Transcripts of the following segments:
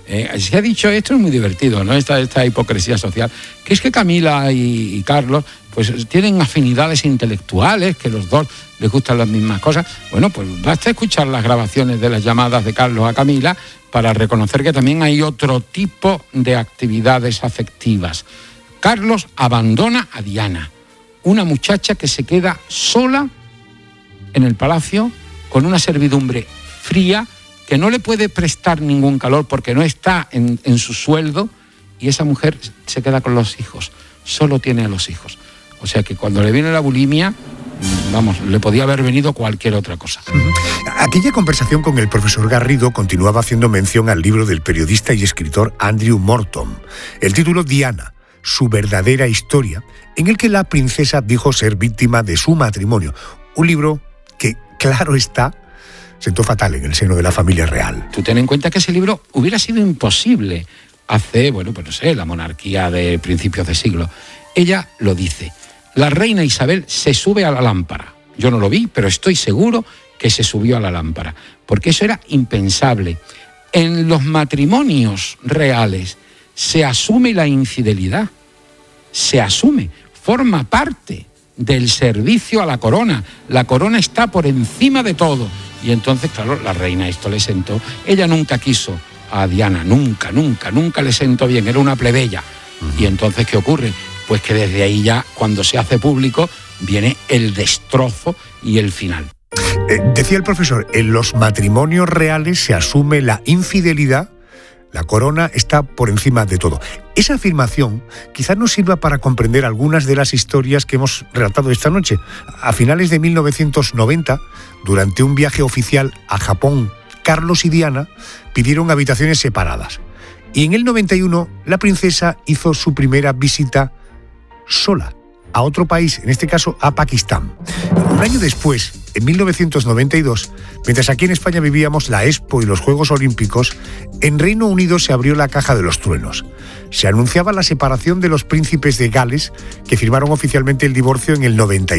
Se ha dicho, esto es muy divertido, ¿no? Esta hipocresía social, que es que Camila y Carlos pues tienen afinidades intelectuales, que los dos les gustan las mismas cosas. Bueno, pues basta escuchar las grabaciones de las llamadas de Carlos a Camila para reconocer que también hay otro tipo de actividades afectivas. Carlos abandona a Diana, una muchacha que se queda sola en el palacio con una servidumbre fría que no le puede prestar ningún calor porque no está en su sueldo, y esa mujer se queda con los hijos, solo tiene a los hijos. O sea que cuando le viene la bulimia, vamos, le podía haber venido cualquier otra cosa. Aquella conversación con el profesor Garrido continuaba haciendo mención al libro del periodista y escritor Andrew Morton. El título Diana, su verdadera historia, en el que la princesa dijo ser víctima de su matrimonio. Un libro que, claro está, sentó fatal en el seno de la familia real. Tú ten en cuenta que ese libro hubiera sido imposible hace, la monarquía de principios de siglo. Ella lo dice. La reina Isabel se sube a la lámpara. Yo no lo vi, pero estoy seguro que se subió a la lámpara, porque eso era impensable. En los matrimonios reales se asume la infidelidad, se asume, forma parte del servicio a la corona. La corona está por encima de todo. Y entonces, claro, la reina esto le sentó. Ella nunca quiso a Diana, nunca le sentó bien, era una plebeya. Y entonces, ¿qué ocurre? Pues que desde ahí ya, cuando se hace público, viene el destrozo y el final. Decía el profesor, en los matrimonios reales se asume la infidelidad, la corona está por encima de todo. Esa afirmación quizás nos sirva para comprender algunas de las historias que hemos relatado esta noche. A finales de 1990, durante un viaje oficial a Japón, Carlos y Diana pidieron habitaciones separadas. Y en el 91, la princesa hizo su primera visita sola a otro país, en este caso a Pakistán. Un año después, en 1992, mientras aquí en España vivíamos la Expo y los Juegos Olímpicos, en Reino Unido se abrió la caja de los truenos. Se anunciaba la separación de los príncipes de Gales, que firmaron oficialmente el divorcio en el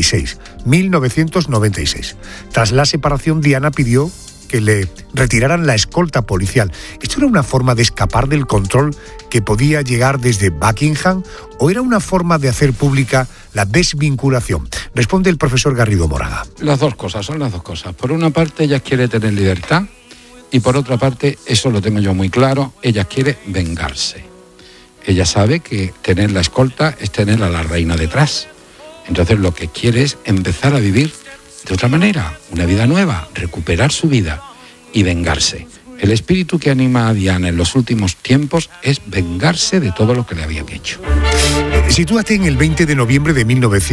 1996. Tras la separación, Diana pidió que le retiraran la escolta policial. ¿Esto era una forma de escapar del control que podía llegar desde Buckingham o era una forma de hacer pública la desvinculación? Responde el profesor Garrido Moraga. Las dos cosas, son las dos cosas. Por una parte, ella quiere tener libertad y por otra parte, eso lo tengo yo muy claro, ella quiere vengarse. Ella sabe que tener la escolta es tener a la reina detrás. Entonces lo que quiere es empezar a vivir de otra manera, una vida nueva, recuperar su vida y vengarse. El espíritu que anima a Diana en los últimos tiempos es vengarse de todo lo que le habían hecho. Sitúate en el 20 de noviembre de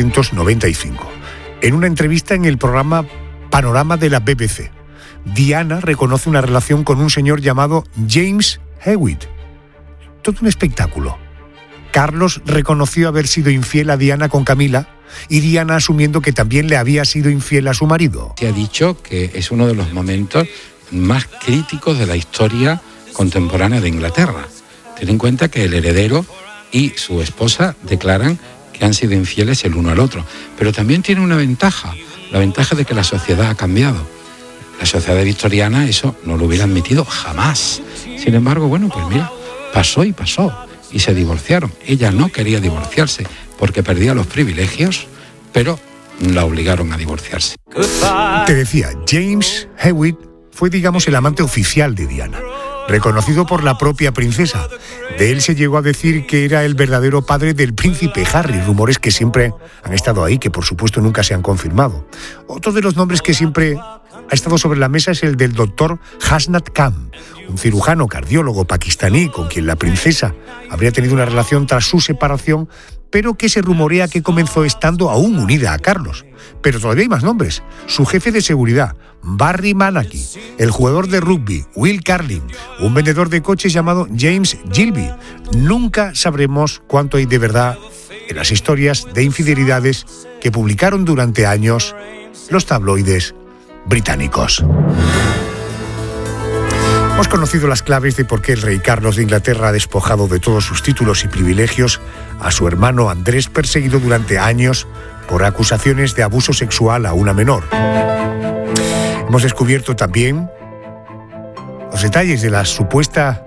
1995. En una entrevista en el programa Panorama de la BBC, Diana reconoce una relación con un señor llamado James Hewitt. Todo un espectáculo. Carlos reconoció haber sido infiel a Diana con Camila y Diana asumiendo que también le había sido infiel a su marido. Se ha dicho que es uno de los momentos más críticos de la historia contemporánea de Inglaterra. Ten en cuenta que el heredero y su esposa declaran que han sido infieles el uno al otro. Pero también tiene una ventaja, la ventaja de que la sociedad ha cambiado. La sociedad victoriana eso no lo hubiera admitido jamás. Sin embargo, pues mira, pasó y pasó. Y se divorciaron. Ella no quería divorciarse porque perdía los privilegios, pero la obligaron a divorciarse. Te decía, James Hewitt fue, digamos, el amante oficial de Diana, reconocido por la propia princesa. De él se llegó a decir que era el verdadero padre del príncipe Harry, rumores que siempre han estado ahí, que por supuesto nunca se han confirmado. Otro de los nombres que siempre ha estado sobre la mesa es el del doctor Hasnat Khan, un cirujano cardiólogo pakistaní con quien la princesa habría tenido una relación tras su separación, pero que se rumorea que comenzó estando aún unida a Carlos. Pero todavía hay más nombres. Su jefe de seguridad, Barry Manaki, el jugador de rugby, Will Carling, un vendedor de coches llamado James Gilby. Nunca sabremos cuánto hay de verdad en las historias de infidelidades que publicaron durante años los tabloides británicos. Hemos conocido las claves de por qué el rey Carlos de Inglaterra ha despojado de todos sus títulos y privilegios a su hermano Andrés, perseguido durante años por acusaciones de abuso sexual a una menor. Hemos descubierto también los detalles de la supuesta